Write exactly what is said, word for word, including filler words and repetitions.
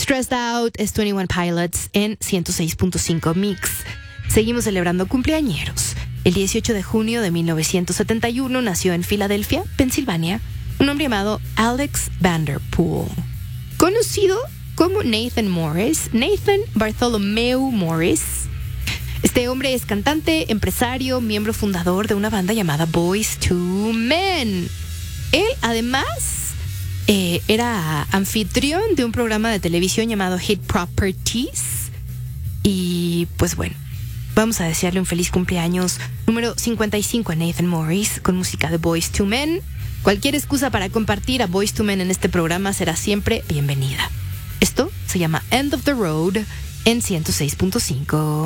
Stressed Out es veintiuno Pilots en ciento seis punto cinco Mix. Seguimos celebrando cumpleañeros. El dieciocho de junio de mil novecientos setenta y uno nació en Filadelfia, Pensilvania, un hombre llamado Alex Vanderpool, conocido como Nathan Morris, Nathan Bartholomew Morris. Este hombre es cantante, empresario, miembro fundador de una banda llamada Boyz two Men. Él, además, eh, era anfitrión de un programa de televisión llamado Hit Properties. Y pues bueno, vamos a desearle un feliz cumpleaños número cincuenta y cinco a Nathan Morris con música de Boyz two Men. Cualquier excusa para compartir a Boyz two Men en este programa será siempre bienvenida. Esto se llama End of the Road en ciento seis punto cinco.